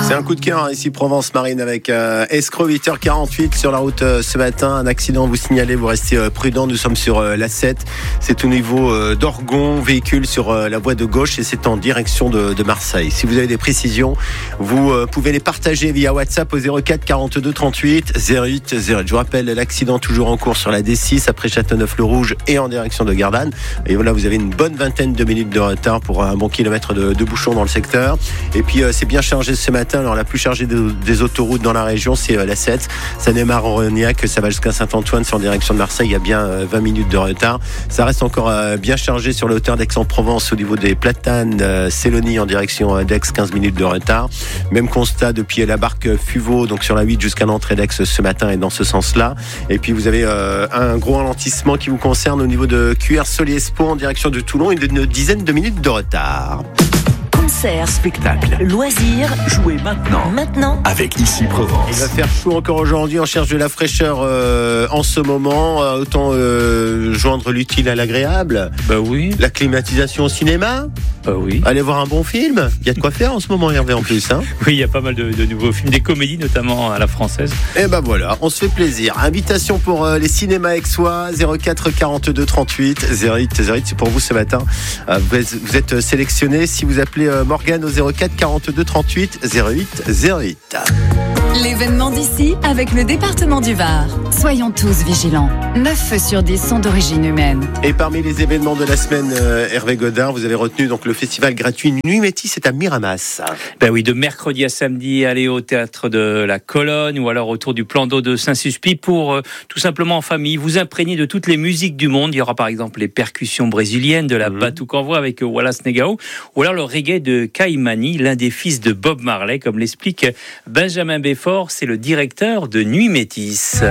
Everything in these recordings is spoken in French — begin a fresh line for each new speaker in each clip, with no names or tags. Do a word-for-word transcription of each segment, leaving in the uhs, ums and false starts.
C'est un coup de cœur ici Provence Marine avec euh, Escroc, huit heures quarante-huit sur la route euh, ce matin. Un accident vous signalez, vous restez euh, prudent. Nous sommes sur euh, l'A sept. C'est au niveau euh, d'Orgon, véhicule sur euh, la voie de gauche et c'est en direction de, de Marseille. Si vous avez des précisions, vous euh, pouvez les partager via WhatsApp au zéro quatre quarante-deux trente-huit zéro huit zéro huit. Je vous rappelle l'accident toujours en cours sur la D six après Châteauneuf-le-Rouge et en direction de Gardanne. Et voilà, vous avez une bonne vingtaine de minutes de retard pour un bon kilomètre de, de bouchon dans le secteur. Et puis euh, c'est bien chargé ce matin. Alors la plus chargée de, des autoroutes dans la région, c'est euh, l'A sept. Ça démarre en Rognac, ça va jusqu'à Saint-Antoine, c'est en direction de Marseille. Il y a bien euh, vingt minutes de retard. Ça reste encore euh, bien chargé sur la hauteur d'Aix-en-Provence au niveau des Platanes, euh, Célonie en direction euh, d'Aix, quinze minutes de retard. Même constat depuis la barque Fuveau, donc sur la huit jusqu'à l'entrée d'Aix ce matin et dans ce sens-là. Et puis vous avez euh, un gros ralentissement qui vous concerne au niveau de Q R Soliespo en direction de Toulon, une dizaine de minutes de retard.
Concerts, spectacles, loisirs,
jouez maintenant.
Maintenant,
avec Ici Provence.
Il va faire chaud encore aujourd'hui, on cherche de la fraîcheur euh, en ce moment. Euh, autant euh, joindre l'utile à l'agréable.
Bah oui.
La climatisation au cinéma.
Bah oui.
Aller voir un bon film. Il y a de quoi faire en ce moment, Hervé, en plus. Hein.
Oui, il y a pas mal de, de nouveaux films, des comédies notamment à la française.
Et ben voilà, on se fait plaisir. Invitation pour euh, les cinémas aixois, zéro quatre quarante-deux trente-huit zéro huit zéro huit, c'est pour vous ce matin. Euh, vous, êtes, vous êtes sélectionné si vous appelez euh, Morgane au zéro quatre quarante-deux trente-huit zéro huit zéro huit.
L'événement d'ici avec le département du Var. Soyons tous vigilants. neuf feux sur dix sont d'origine humaine.
Et parmi les événements de la semaine, euh, Hervé Godard, vous avez retenu donc le festival gratuit Nuit Métis, c'est à Miramas.
Ben oui, de mercredi à samedi, aller au théâtre de la Colonne ou alors autour du plan d'eau de Saint-Suspit pour euh, tout simplement en famille vous imprégner de toutes les musiques du monde. Il y aura par exemple les percussions brésiliennes de la mmh. Batuque en voix avec Wallace Negao ou alors le reggae de Caimani, l'un des fils de Bob Marley, comme l'explique Benjamin Béfort, c'est le directeur de Nuit Métis.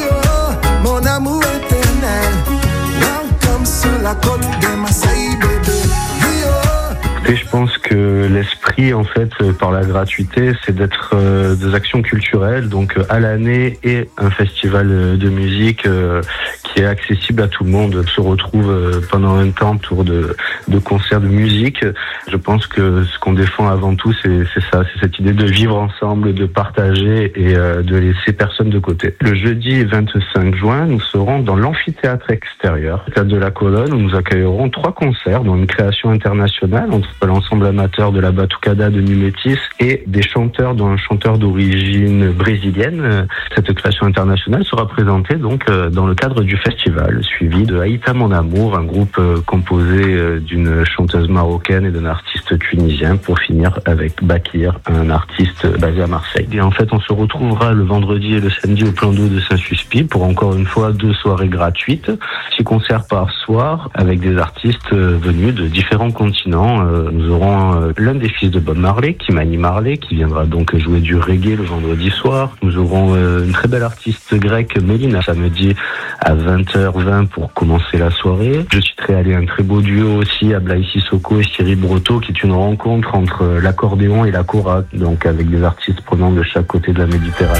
Mon amour éternel, comme sur la côte de Marseille, bébé.
Et je pense que l'esprit, en fait, par la gratuité, c'est d'être euh, des actions culturelles, donc à l'année, et un festival de musique euh, qui est accessible à tout le monde. On se retrouve euh, pendant un temps autour de, de concerts de musique. Je pense que ce qu'on défend avant tout, c'est, c'est ça, c'est cette idée de vivre ensemble, de partager et euh, de laisser personne de côté. Le jeudi vingt-cinq juin, nous serons dans l'amphithéâtre extérieur, théâtre de la Colonne, où nous accueillerons trois concerts, dont une création internationale entre l'ensemble amateur de la batucada de Nuit Métis et des chanteurs, dont un chanteur d'origine brésilienne. Cette création internationale sera présentée donc dans le cadre du festival, suivi de Aïta Mon Amour, un groupe composé d'une chanteuse marocaine et d'un artiste tunisien, pour finir avec Bakir, un artiste basé à Marseille. Et en fait, on se retrouvera le vendredi et le samedi au plan d'eau de Saint-Suspit pour encore une fois deux soirées gratuites, six concerts par soir avec des artistes venus de différents continents. Nous aurons l'un des fils de Bob Marley, Kimani Marley, qui viendra donc jouer du reggae le vendredi soir. Nous aurons une très belle artiste grecque, Mélina, samedi à vingt heures vingt pour commencer la soirée. Je citerai aller un très beau duo aussi, Ablaï Sissoko et Cyril Breteau, qui est une rencontre entre l'accordéon et la kora, donc avec des artistes provenant de chaque côté de la Méditerranée.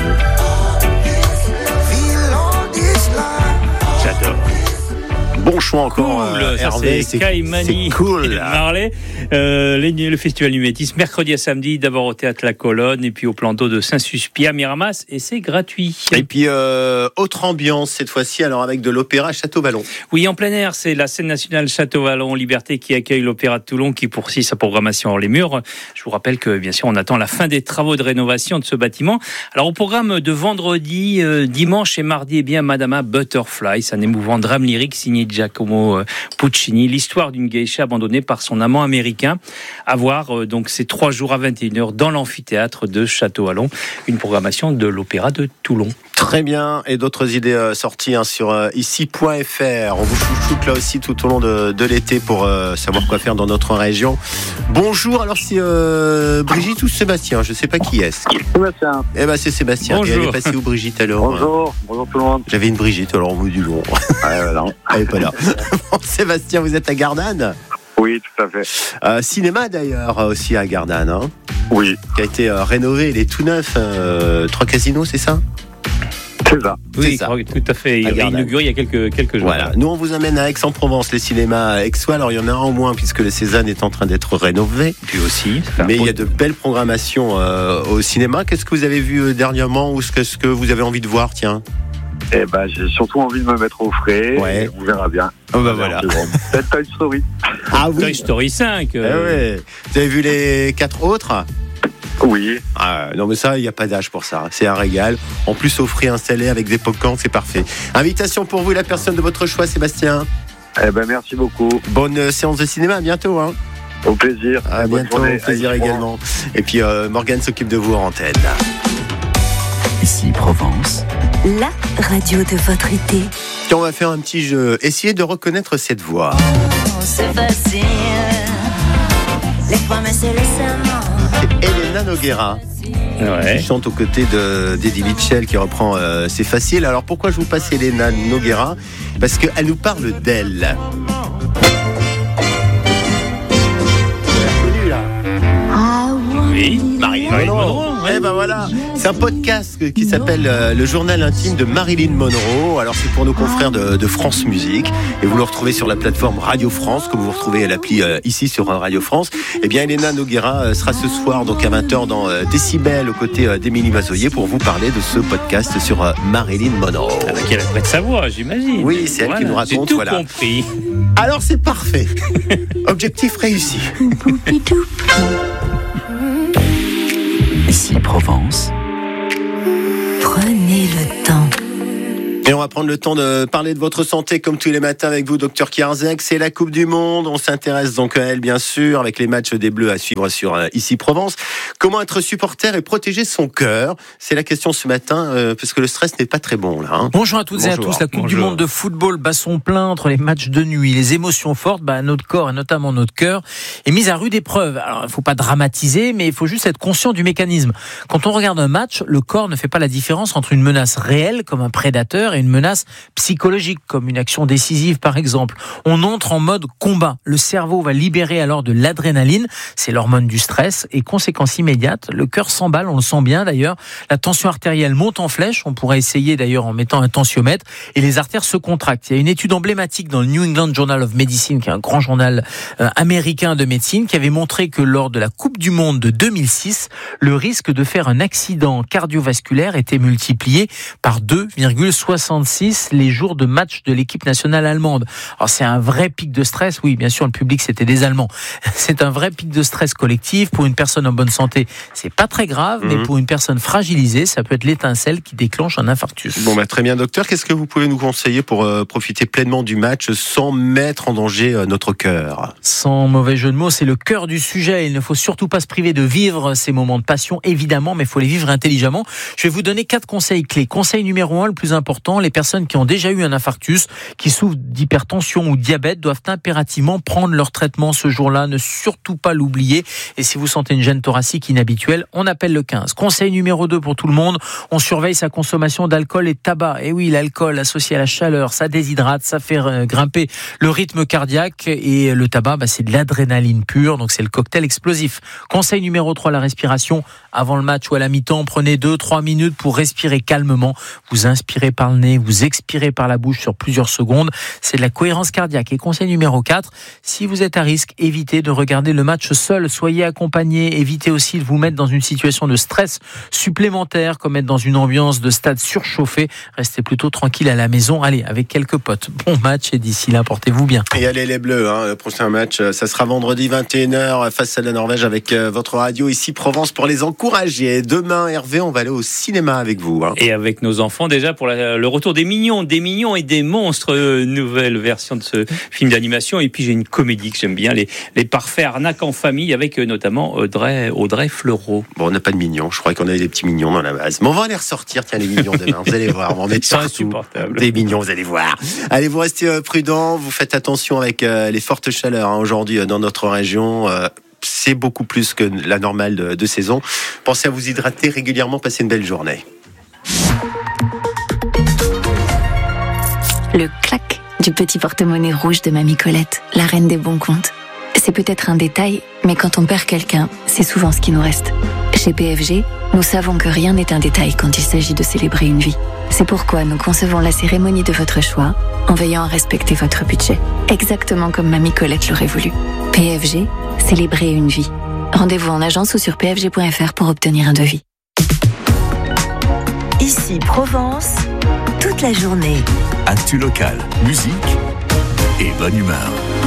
J'adore.
Bon choix encore,
cool,
euh,
ça
Hervé,
c'est Caimani,
c'est cool.
et Marley. Euh, les, le festival Nuit Métis, mercredi à samedi, d'abord au théâtre La Colonne et puis au plan d'eau de Saint-Suspit à Miramas, et c'est gratuit.
Et puis euh, autre ambiance cette fois-ci, alors avec de l'opéra Château-Vallon.
Oui, en plein air, c'est la scène nationale Château-Vallon Liberté qui accueille l'Opéra de Toulon, qui poursuit sa programmation hors les murs. Je vous rappelle que bien sûr on attend la fin des travaux de rénovation de ce bâtiment. Alors au programme de vendredi, euh, dimanche et mardi, eh bien Madama Butterfly, c'est un émouvant drame lyrique signé Giacomo euh, Puccini, l'histoire d'une geisha abandonnée par son amant américain. À voir, euh, donc c'est trois jours à vingt et une heures dans l'amphithéâtre de Château-Vallon, une programmation de l'Opéra de Toulon.
Très bien, et d'autres idées euh, sorties hein, sur euh, ici point f r. On vous chouchoute là aussi tout au long de, de l'été pour euh, savoir quoi faire dans notre région. Bonjour, alors c'est euh, Brigitte ou Sébastien, je ne sais pas qui est-ce.
Sébastien.
Eh ben c'est Sébastien.
Bonjour.
Et elle est passée où Brigitte alors?
Bonjour, bonjour tout le monde.
J'avais une Brigitte, alors on vous dit bon.
Ouais, voilà.
Elle n'est pas là. Bon, Sébastien, vous êtes à Gardanne?
Oui, tout à fait.
Euh, cinéma d'ailleurs aussi à Gardanne, hein,
Oui.
qui a été euh, rénové, il est tout neuf. Euh, trois casinos, c'est ça?
C'est ça.
C'est
Oui,
ça.
tout à fait. Il
À
est
Gardanne.
inauguré il y a quelques, quelques jours.
Voilà. Nous, on vous amène à Aix-en-Provence, les cinémas aixois. Alors, il y en a un au moins, puisque le Cézanne est en train d'être rénové.
Puis aussi. ça fait un
Mais il y
beau-
a de belles programmations euh, au cinéma. Qu'est-ce que vous avez vu euh, dernièrement ou qu'est-ce que vous avez envie de voir, tiens?
Et ben, j'ai surtout envie de me mettre au frais.
Ouais.
Et on verra bien.
Oh, bah voilà.
Peut-être Toy Story.
Ah
Toy Story cinq.
Eh
euh,
ouais. Vous avez vu les quatre autres?
Oui.
Ah, non, mais ça, il n'y a pas d'âge pour ça. C'est un régal. En plus, au frais installé avec des pop-corns, c'est parfait. Invitation pour vous, la personne de votre choix, Sébastien.
Eh ben, merci beaucoup.
Bonne euh, séance de cinéma. À bientôt. Hein.
Au plaisir.
À
Bonne
bientôt.
journée.
Au plaisir
Allez,
également. Et puis, euh, Morgane s'occupe de vous en antenne.
Ici Provence.
La radio de votre été.
Tiens, on va faire un petit jeu. Essayez de reconnaître cette voix.
C'est facile. Les promesses et les serments.
C'est Elena Noguera.
Ouais.
Qui chante aux côtés de d'Eddie Mitchell qui reprend euh, C'est facile. Alors pourquoi je vous passe Elena Noguera? Parce qu'elle nous parle d'elle.
Oui.
Marilyn
Marilyn
Monroe.
Monroe, ouais.
Eh ben voilà, c'est un podcast qui s'appelle euh, Le Journal Intime de Marilyn Monroe. Alors c'est pour nos confrères de, de France Musique et vous le retrouvez sur la plateforme Radio France, comme vous retrouvez l'appli euh, ici sur euh, Radio France. Eh bien Elena Noguera euh, sera ce soir donc à vingt heures dans euh, Décibel aux côtés euh, d'Émilie Mazoyer pour vous parler de ce podcast sur euh, Marilyn Monroe.
Avec elle prête sa voix, j'imagine.
Oui, c'est elle qui nous raconte,
J'ai tout
voilà.
compris.
Alors c'est parfait. Objectif réussi.
Ici Provence.
Prenez le temps.
Et on va prendre le temps de parler de votre santé comme tous les matins avec vous, docteur Kierzek. C'est la Coupe du Monde. On s'intéresse donc à elle, bien sûr, avec les matchs des Bleus à suivre sur euh, Ici Provence. Comment être supporter et protéger son cœur? C'est la question ce matin, euh, parce que le stress n'est pas très bon, là. Hein.
Bonjour à toutes et à
Bonjour.
tous. La Coupe
Bonjour.
du Monde de football bat son plein entre les matchs de nuit, les émotions fortes. Bah, notre corps et notamment notre cœur est mis à rude épreuve. Alors, il ne faut pas dramatiser, mais il faut juste être conscient du mécanisme. Quand on regarde un match, le corps ne fait pas la différence entre une menace réelle, comme un prédateur, et une menace psychologique, comme une action décisive, par exemple. On entre en mode combat. Le cerveau va libérer alors de l'adrénaline. C'est l'hormone du stress. Et conséquence immédiate, le cœur s'emballe, on le sent bien d'ailleurs. La tension artérielle monte en flèche. On pourrait essayer d'ailleurs en mettant un tensiomètre. Et les artères se contractent. Il y a une étude emblématique dans le New England Journal of Medicine, qui est un grand journal euh, américain de médecine, qui avait montré que lors de la Coupe du Monde de deux mille six, le risque de faire un accident cardiovasculaire était multiplié par deux virgule soixante-six les jours de match de l'équipe nationale allemande. Alors c'est un vrai pic de stress. Oui, bien sûr, le public c'était des Allemands. C'est un vrai pic de stress collectif. Pour une personne en bonne santé, c'est pas très grave,
Mmh.
mais pour une personne fragilisée, ça peut être l'étincelle qui déclenche un infarctus.
Bon, bah, très bien, docteur. Qu'est-ce que vous pouvez nous conseiller pour euh, profiter pleinement du match sans mettre en danger euh, notre cœur?
Sans mauvais jeu de mots, c'est le cœur du sujet. Il ne faut surtout pas se priver de vivre ces moments de passion, évidemment, mais il faut les vivre intelligemment. Je vais vous donner quatre conseils clés. Conseil numéro un, le plus important, les personnes qui ont déjà eu un infarctus, qui souffrent d'hypertension ou de diabète, doivent impérativement prendre leur traitement ce jour-là. Ne surtout pas l'oublier. Et si vous sentez une gêne thoracique inhabituelle, on appelle le quinze. Conseil numéro deux pour tout le monde, on surveille sa consommation d'alcool et de tabac. Et oui, l'alcool associé à la chaleur, ça déshydrate, ça fait grimper le rythme cardiaque. Et le tabac, bah, c'est de l'adrénaline pure, donc c'est le cocktail explosif. Conseil numéro trois, la respiration. Avant le match ou à la mi-temps, prenez deux trois minutes pour respirer calmement. Vous inspirez par le nez, vous expirez par la bouche sur plusieurs secondes. C'est de la cohérence cardiaque. Et conseil numéro quatre, si vous êtes à risque, évitez de regarder le match seul. Soyez accompagné. Évitez aussi de vous mettre dans une situation de stress supplémentaire, comme être dans une ambiance de stade surchauffé. Restez plutôt tranquille à la maison. Allez, avec quelques potes. Bon match et d'ici là, portez-vous bien.
Et allez les Bleus, hein, le prochain match, ça sera vendredi vingt et une heures face à la Norvège avec euh, votre radio ici Provence pour les encourager. Demain, Hervé, on va aller au cinéma avec vous. Hein.
Et avec nos enfants déjà pour la, le retour des mignons, des mignons et des monstres, euh, nouvelle version de ce film d'animation. Et puis j'ai une comédie que j'aime bien, les, les parfaits arnaques en famille avec euh, notamment Audrey, Audrey Fleurot.
Bon, on n'a pas de mignons, je croyais qu'on avait des petits mignons dans la base. Mais on va les ressortir, tiens, les mignons demain, vous allez voir, on va en mettre
Ils sont
partout.
insupportables.
Des mignons, vous allez voir. Allez, vous restez euh, prudents, vous faites attention avec euh, les fortes chaleurs hein, aujourd'hui euh, dans notre région. Euh, c'est beaucoup plus que la normale de, de saison. Pensez à vous hydrater régulièrement, passez une belle journée.
Le clac du petit porte-monnaie rouge de Mamie Colette, la reine des bons comptes. C'est peut-être un détail, mais quand on perd quelqu'un, c'est souvent ce qui nous reste. Chez P F G, nous savons que rien n'est un détail quand il s'agit de célébrer une vie. C'est pourquoi nous concevons la cérémonie de votre choix en veillant à respecter votre budget. Exactement comme Mamie Colette l'aurait voulu. P F G, célébrer une vie. Rendez-vous en agence ou sur p f g point f r pour obtenir un devis.
Ici Provence, toute la journée.
Actu local, musique et bonne humeur.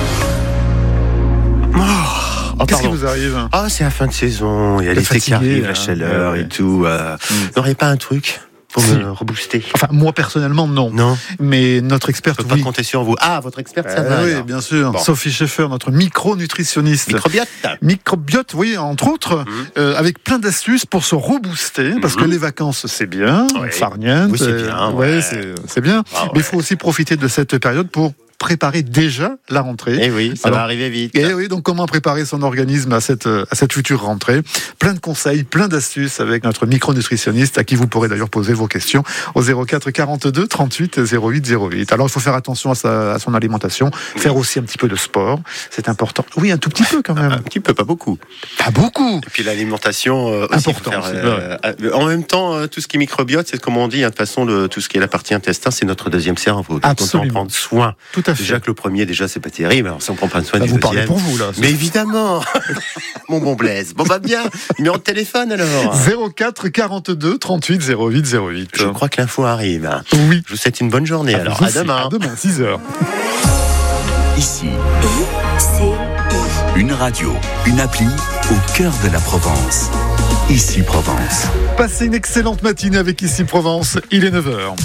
Oh, oh,
Qu'est-ce qui
pardon.
vous arrive?
Ah, c'est la fin de saison, il y a
T'es
l'été qui
fatigué,
arrive,
là.
la chaleur
Ouais, ouais.
et tout. Euh,
Mm.
N'aurait pas un truc pour
Si.
me rebooster?
Enfin, moi personnellement, non.
Non,
Mais notre
je
experte,
peux pas
oui.
compter sur vous. Ah, votre experte, ça
Euh,
va.
oui,
alors.
bien sûr.
Bon.
Sophie Schaeffer, notre micronutritionniste.
Microbiote.
Microbiote, oui, entre autres,
Mhm.
euh, avec plein d'astuces pour se rebooster, parce
Mhm.
que les vacances, c'est bien,
Ouais.
farniente,
Oui, c'est
euh,
bien,
ouais,
ouais.
c'est, c'est bien,
Ah,
mais
ouais.
il faut aussi profiter de cette période pour préparer déjà la rentrée.
Eh oui, ça
Alors,
va arriver vite.
Et oui, donc comment préparer son organisme à cette, à cette future rentrée? Plein de conseils, plein d'astuces avec notre micronutritionniste à qui vous pourrez d'ailleurs poser vos questions au zéro quatre quarante-deux trente-huit zéro huit zéro huit. Alors il faut faire attention à, sa, à son alimentation, faire aussi un petit peu de sport, c'est important. Oui, un tout petit peu quand même.
Un petit peu, pas beaucoup.
Pas beaucoup.
Et puis l'alimentation euh, aussi.
Important,
faut faire,
c'est
euh, euh, en même temps, euh, tout ce qui est microbiote, c'est comme on dit, hein, de toute façon, le, tout ce qui est la partie intestin, c'est notre deuxième cerveau. Donc on
Absolument.
peut en prendre soin.
Tout à fait.
Déjà que le premier, déjà, c'est pas terrible. Alors si on prend pas soin
Bah,
du
vous parlez
deuxième.
pour vous là.
Mais évidemment, mon bon Blaise. Bon bah bien, numéro de téléphone alors.
zéro quatre quarante-deux trente-huit zéro huit zéro huit.
Je crois que l'info arrive.
Oui.
Je vous souhaite une bonne journée.
Ah,
Alors
vous
à
aussi.
demain.
À demain, six heures.
Ici,
I, C,
une radio, une appli au cœur de la Provence. Ici Provence.
Passez une excellente matinée avec Ici Provence. Il est neuf heures.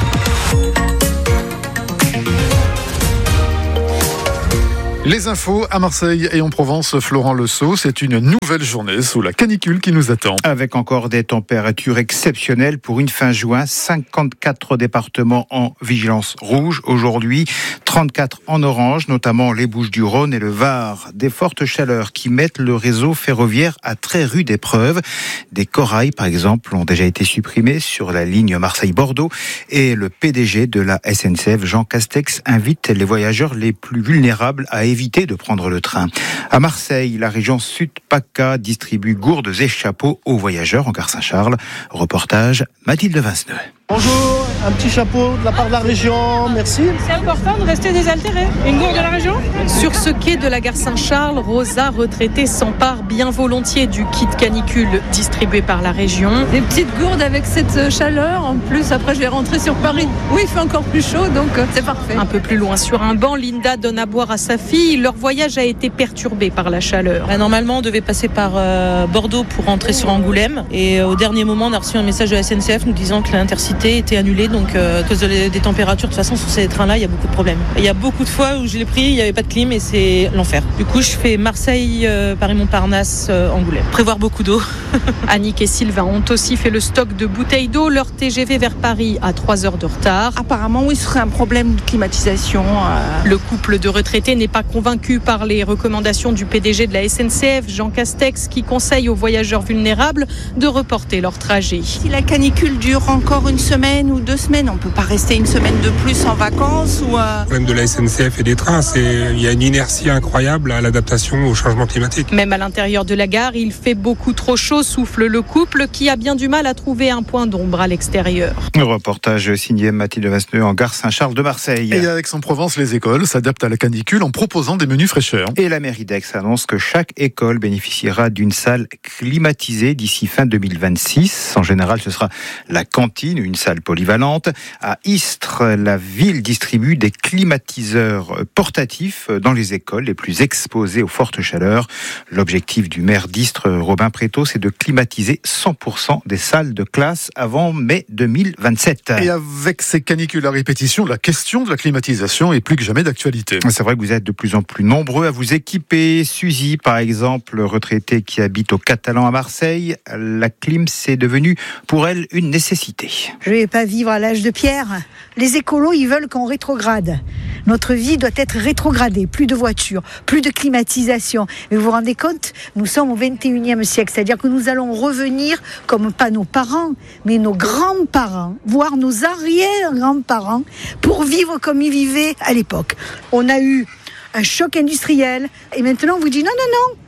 Les infos à Marseille et en Provence, Florent Le Sceau, c'est une nouvelle journée sous la canicule qui nous attend.
Avec encore des températures exceptionnelles pour une fin juin, cinquante-quatre départements en vigilance rouge aujourd'hui, trente-quatre en orange, notamment les Bouches-du-Rhône et le Var. Des fortes chaleurs qui mettent le réseau ferroviaire à très rude épreuve. Des corails, par exemple, ont déjà été supprimés sur la ligne Marseille-Bordeaux et le P D G de la S N C F, Jean Castex, invite les voyageurs les plus vulnérables à éviter de prendre le train. À Marseille, la région Sud-PACA distribue gourdes et chapeaux aux voyageurs en gare Saint-Charles. Reportage Mathilde Vinceneux.
Bonjour, un petit chapeau de la part de la région, merci.
C'est important de rester désaltéré. Une gourde de la région. Sur ce quai de la gare Saint-Charles, Rosa, retraitée, s'empare bien volontiers du kit canicule distribué par la région.
Des petites gourdes avec cette chaleur. En plus, après, je vais rentrer sur Paris. Oui, il fait encore plus chaud, donc c'est parfait.
Un peu plus loin, sur un banc, Linda donne à boire à sa fille. Leur voyage a été perturbé par la chaleur.
Bah, normalement, on devait passer par euh, Bordeaux pour rentrer sur Angoulême. Et euh, au dernier moment, on a reçu un message de la S N C F nous disant que l'intercité était annulée. Donc, euh, à cause de les, des températures, de toute façon, sur ces trains-là, il y a beaucoup de problèmes. Il y a beaucoup de fois où je l'ai pris, il n'y avait pas de clim et c'est l'enfer. Du coup, je fais Marseille, euh, Paris-Montparnasse, euh, Angoulême. Prévoir beaucoup d'eau.
Annick et Sylvain ont aussi fait le stock de bouteilles d'eau. Leur T G V vers Paris a trois heures de retard.
Apparemment, oui, ce serait un problème de climatisation. Euh...
Le couple de retraités n'est pas convaincu par les recommandations du P D G de la S N C F, Jean Castex, qui conseille aux voyageurs vulnérables de reporter leur trajet.
Si la canicule dure encore une semaine ou deux semaines, on ne peut pas rester une semaine de plus en vacances ou euh...
Le problème de la S N C F et des trains, c'est il y a une inertie incroyable à l'adaptation au changement climatique.
Même à l'intérieur de la gare, il fait beaucoup trop chaud, souffle le couple qui a bien du mal à trouver un point d'ombre à l'extérieur.
Reportage signé Mathilde Vasseneux en gare Saint-Charles de Marseille.
Et à Aix-en-Provence, les écoles s'adaptent à la canicule en proposant des menus fraîcheurs.
Et la mairie d'Aix annonce que chaque école bénéficiera d'une salle climatisée d'ici fin deux mille vingt-six. En général, ce sera la cantine, une salle polyvalente. À Istres, la ville distribue des climatiseurs portatifs dans les écoles les plus exposées aux fortes chaleurs. L'objectif du maire d'Istres, Robin Prétot, c'est de climatiser cent pour cent des salles de classe avant mai deux mille vingt-sept.
Et avec ces canicules à répétition, la question de la climatisation est plus que jamais d'actualité.
C'est vrai que vous êtes de plus en plus nombreux à vous équiper. Suzy, par exemple, retraitée qui habite au Catalan à Marseille, la clim, c'est devenu pour elle une nécessité.
Je ne vais pas vivre à l'âge de pierre. Les écolos, ils veulent qu'on rétrograde. Notre vie doit être rétrogradée. Plus de voitures, plus de climatisation. Mais vous vous rendez compte, nous sommes au vingt et unième siècle. C'est-à-dire que nous allons revenir, comme pas nos parents, mais nos grands-parents, voire nos arrière-grands-parents, pour vivre comme ils vivaient à l'époque. On a eu un choc industriel. Et maintenant, on vous dit non, non, non.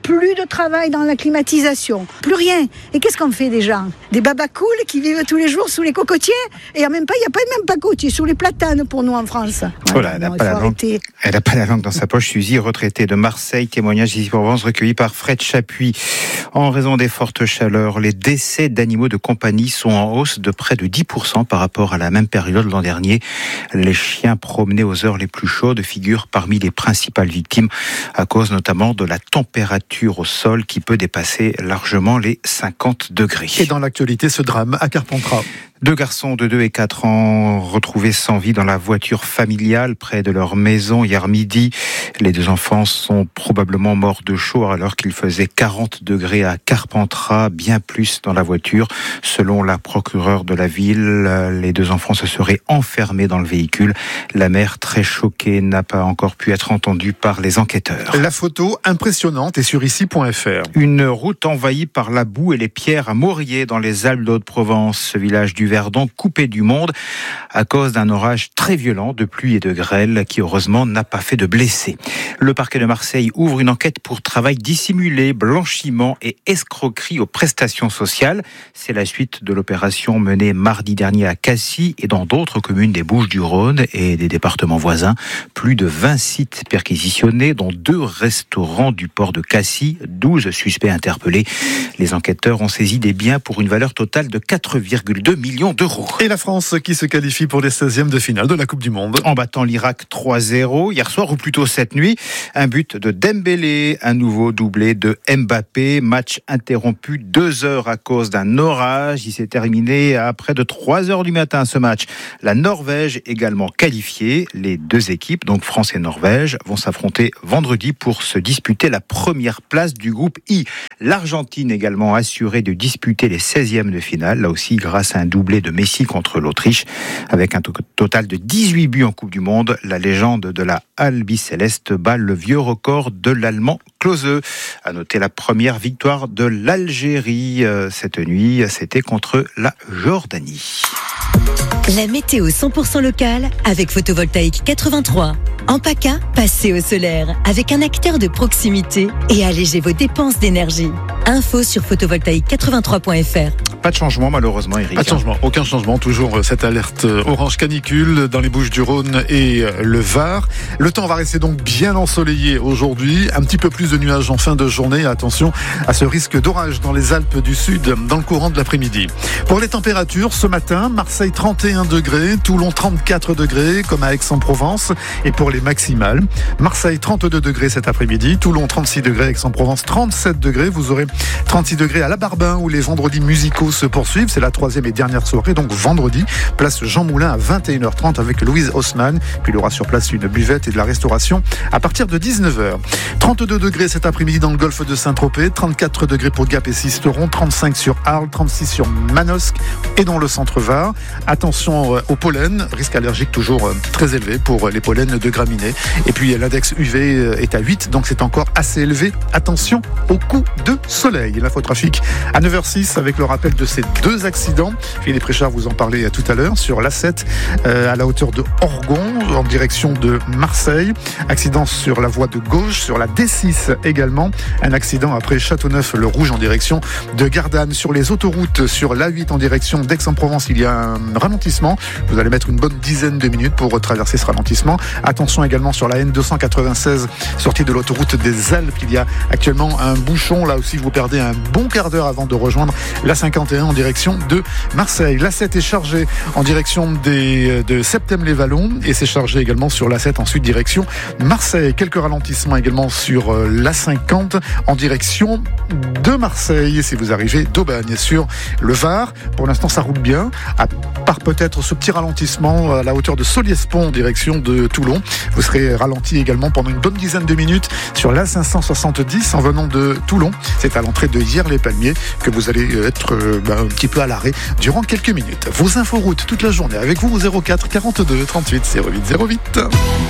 plus de travail dans la climatisation, plus rien. Et qu'est-ce qu'on fait des gens ? Des babacools qui vivent tous les jours sous les cocotiers, et en même temps, il n'y a pas même pas cocotiers, sous les platanes pour nous en France.
Voilà, elle n'a pas, pas la langue dans sa poche. Suzy, retraitée de Marseille, témoignage ici Provence recueilli par Fred Chapuis. En raison des fortes chaleurs, les décès d'animaux de compagnie sont en hausse de près de dix pour cent par rapport à la même période l'an dernier. Les chiens promenés aux heures les plus chaudes figurent parmi les principales victimes à cause notamment de la température au sol qui peut dépasser largement les cinquante degrés.
Et dans l'actualité, ce drame à Carpentras.
Deux garçons de deux et quatre ans retrouvés sans vie dans la voiture familiale près de leur maison hier midi. Les deux enfants sont probablement morts de chaud alors qu'il faisait quarante degrés à Carpentras, bien plus dans la voiture. Selon la procureure de la ville, les deux enfants se seraient enfermés dans le véhicule. La mère, très choquée, n'a pas encore pu être entendue par les enquêteurs.
La photo impressionnante est sur ici point f r.
Une route envahie par la boue et les pierres à Maurier dans les Alpes d'Haute-Provence. Ce village du Verdon coupé du monde à cause d'un orage très violent de pluie et de grêle qui heureusement n'a pas fait de blessés. Le parquet de Marseille ouvre une enquête pour travail dissimulé, blanchiment et escroquerie aux prestations sociales. C'est la suite de l'opération menée mardi dernier à Cassis et dans d'autres communes des Bouches-du-Rhône et des départements voisins. Plus de vingt sites perquisitionnés, dont deux restaurants du port de Cassis, douze suspects interpellés. Les enquêteurs ont saisi des biens pour une valeur totale de quatre virgule deux millions d'euros.
Et la France qui se qualifie pour les seizièmes de finale de la Coupe du Monde.
En battant l'Irak trois zéro hier soir, ou plutôt cette nuit. Un but de Dembélé, un nouveau doublé de Mbappé. Match interrompu deux heures à cause d'un orage. Il s'est terminé à près de trois heures du matin ce match. La Norvège également qualifiée. Les deux équipes, donc France et Norvège, vont s'affronter vendredi pour se disputer la première place du groupe I. L'Argentine également assurée de disputer les seizièmes de finale, là aussi grâce à un doublé de Messi contre l'Autriche. Avec un total de dix-huit buts en Coupe du Monde, la légende de la Albiceleste bat le vieux record de l'Allemand Klose. À noter la première victoire de l'Algérie cette nuit, c'était contre la Jordanie.
La météo cent pour cent locale avec Photovoltaïque quatre-vingt-trois. En PACA, passez au solaire avec un acteur de proximité et allégez vos dépenses d'énergie. Info sur photovoltaïque quatre-vingt-trois point f r.
Pas de changement malheureusement, Eric.
Pas de changement, aucun changement. Toujours cette alerte orange canicule dans les Bouches-du-Rhône et le Var. Le temps va rester donc bien ensoleillé aujourd'hui. Un petit peu plus de nuages en fin de journée. Attention à ce risque d'orage dans les Alpes du Sud dans le courant de l'après-midi. Pour les températures, ce matin, Marseille trente et un degrés, Toulon trente-quatre degrés, comme à Aix-en-Provence. Et pour les maximales, Marseille trente-deux degrés cet après-midi, Toulon trente-six degrés, Aix-en-Provence trente-sept degrés. Vous aurez trente-six degrés à la Barbin où les vendredis musicaux se poursuivent. C'est la troisième et dernière soirée, donc vendredi, place Jean Moulin à vingt et une heures trente avec Louise Haussmann. Puis il y aura sur place une buvette et de la restauration à partir de dix-neuf heures. trente-deux degrés cet après-midi dans le golfe de Saint-Tropez, trente-quatre degrés pour Gap et Sisteron, trente-cinq sur Arles, trente-six sur Manosque et dans le centre Var. Attention au pollen, risque allergique toujours très élevé pour les pollens de graminées. Et puis l'index U V est à huit, donc c'est encore assez élevé. Attention au coup de soleil. L'infotrafic à neuf heures six avec le rappel de ces deux accidents. Philippe Richard vous en parlait tout à l'heure sur l'A sept euh, à la hauteur de Orgon en direction de Marseille. Accident sur la voie de gauche, sur la D six également. Un accident après Châteauneuf-le-Rouge en direction de Gardanne. Sur les autoroutes, sur l'A huit en direction d'Aix-en-Provence, il y a un ralentissement. Vous allez mettre une bonne dizaine de minutes pour traverser ce ralentissement. Attention également sur la N deux cent quatre-vingt-seize, sortie de l'autoroute des Alpes. Il y a actuellement un bouchon. Là aussi, vous perdez un bon quart d'heure avant de rejoindre la cinquante et un en direction de Marseille. L'A sept est chargé en direction des, de Septem-les-Vallons et c'est chargé également sur l'A sept ensuite direction Marseille. Quelques ralentissements également sur l'A cinquante en direction de Marseille. Si vous arrivez d'Aubagne sur le Var, pour l'instant ça roule bien, à part peut-être ce petit ralentissement à la hauteur de Soliespont en direction de Toulon. Vous serez ralenti également pendant une bonne dizaine de minutes sur l'A cinq cent soixante-dix en venant de Toulon. C'est à l'entrée de Hyères-les-Palmiers que vous allez être euh, ben, un petit peu à l'arrêt durant quelques minutes. Vos inforoutes toute la journée avec vous au zéro quatre quarante-deux trente-huit zéro huit zéro huit.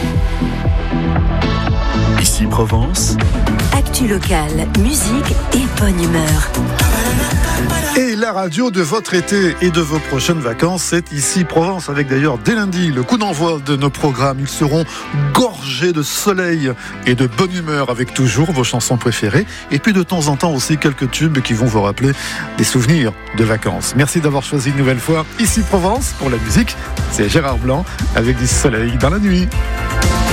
Ici Provence.
Actu locale, musique et bonne humeur.
Et la radio de votre été et de vos prochaines vacances, c'est Ici Provence avec d'ailleurs dès lundi le coup d'envoi de nos programmes. Ils seront gorgés gorgée de soleil et de bonne humeur avec toujours vos chansons préférées. Et puis de temps en temps aussi quelques tubes qui vont vous rappeler des souvenirs de vacances. Merci d'avoir choisi une nouvelle fois Ici Provence pour la musique. C'est Gérard Blanc avec du soleil dans la nuit.